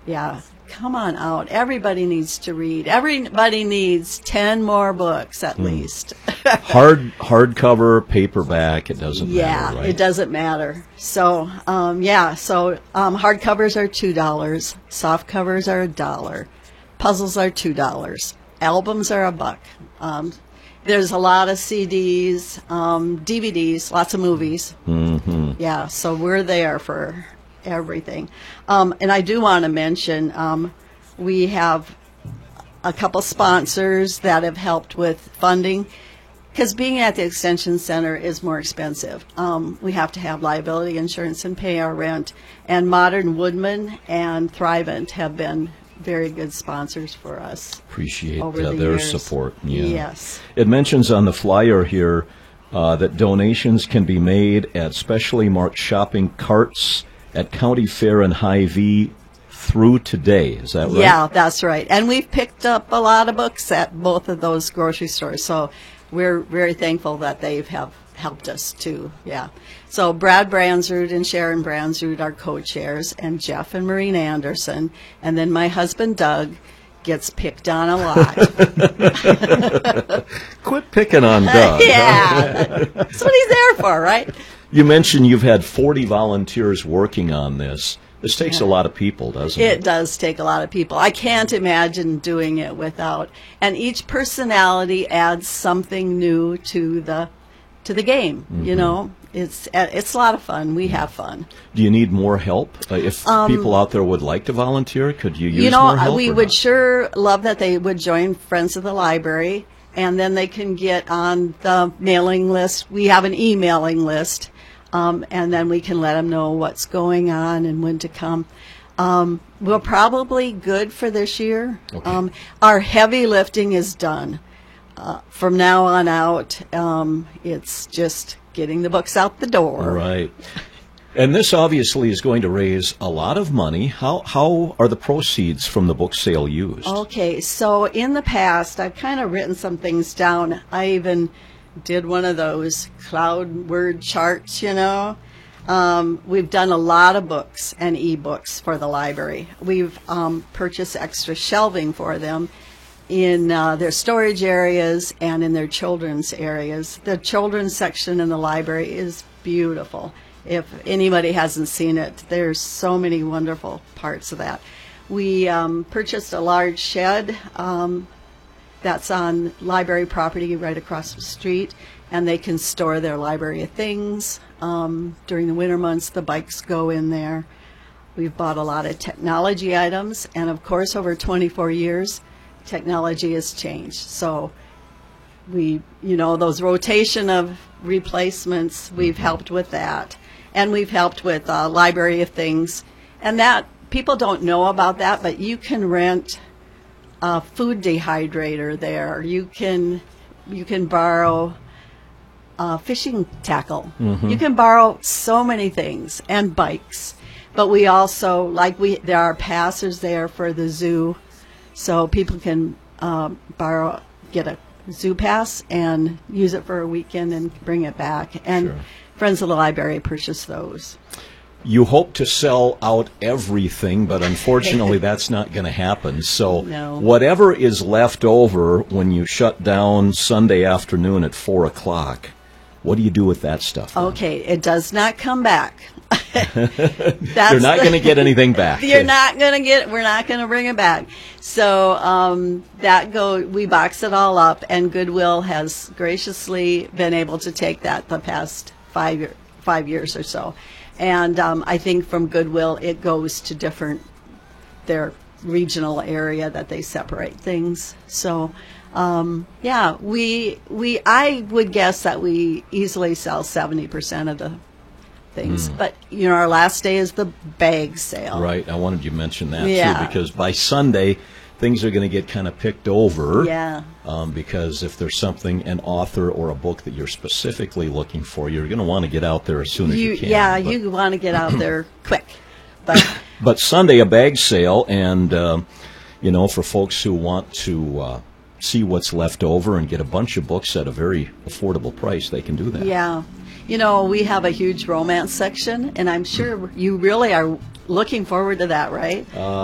Yeah, come on out. Everybody needs to read. Everybody needs 10 more books at least. Hardcover, paperback, it doesn't matter, right? It doesn't matter. So, hardcovers are $2. Soft covers are $1. Puzzles are $2. Albums are $1. There's a lot of CDs, DVDs, lots of movies. Mm-hmm. Yeah, so we're there for everything. And I do want to mention we have a couple sponsors that have helped with funding, because being at the Extension Center is more expensive. We have to have liability insurance and pay our rent. And Modern Woodman and Thrivent have been very good sponsors for us. Appreciate their their support. Yeah. Yes. It mentions on the flyer here that donations can be made at specially marked shopping carts at County Fair and Hy-Vee through today. Is that right? Yeah, that's right. And we've picked up a lot of books at both of those grocery stores, so we're very thankful that they have helped us too. Yeah. So Brad Bransrud and Sharon Bransrud are co-chairs, and Jeff and Maureen Anderson, and then my husband Doug gets picked on a lot. Quit picking on Doug. Yeah, that's what he's there for, right? You mentioned you've had 40 volunteers working on this. This takes a lot of people, doesn't it? It does take a lot of people. I can't imagine doing it without. And each personality adds something new to the game. Mm-hmm. You know, it's a lot of fun. We have fun. Do you need more help? If people out there would like to volunteer, could you use more help? We would sure love that they would join Friends of the Library, and then they can get on the mailing list. We have an emailing list. And then we can let them know what's going on and when to come. We're probably good for this year. Okay. Our heavy lifting is done. From now on out, it's just getting the books out the door. Right. And this obviously is going to raise a lot of money. How are the proceeds from the book sale used? Okay, so in the past, I've kind of written some things down. I even did one of those cloud word charts, you know. We've done a lot of books and e-books for the library. We've purchased extra shelving for them in their storage areas and in their children's areas. The children's section in the library is beautiful. If anybody hasn't seen it, there's so many wonderful parts of that. We purchased a large shed that's on library property right across the street, and they can store their library of things. During the winter months, the bikes go in there. We've bought a lot of technology items, and of course, over 24 years, technology has changed. So those rotation of replacements, we've helped with that. And we've helped with library of things. And that, people don't know about that, but you can rent a food dehydrator there. You can borrow fishing tackle. Mm-hmm. You can borrow so many things, and bikes. But we also, there are passers there for the zoo, so people can get a zoo pass and use it for a weekend and bring it back. And sure. Friends of the Library purchase those. You hope to sell out everything, but unfortunately that's not going to happen. So no. Whatever is left over when you shut down Sunday afternoon at 4 o'clock, what do you do with that stuff? Okay, it does not come back. You're not going to get anything back. We're not going to bring it back. So we box it all up, and Goodwill has graciously been able to take that the past 5 years or so. And I think from Goodwill it goes to their regional area that they separate things. So I would guess that we easily sell 70% of the things. But our last day is the bag sale. Right. I wanted you to mention that too, because by Sunday things are going to get kind of picked over. Yeah. Because if there's an author or a book that you're specifically looking for, you're going to want to get out there as soon as you can. Yeah, you want to get out there quick. But Sunday, a bag sale, and, for folks who want to see what's left over and get a bunch of books at a very affordable price, they can do that. Yeah. We have a huge romance section, and I'm sure you really are looking forward to that, right?